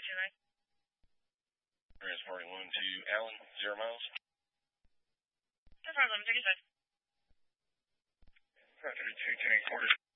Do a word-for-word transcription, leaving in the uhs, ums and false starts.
nine. Transporting one to Allen, zero miles. No problem, take your time. Roger, two ten quarters.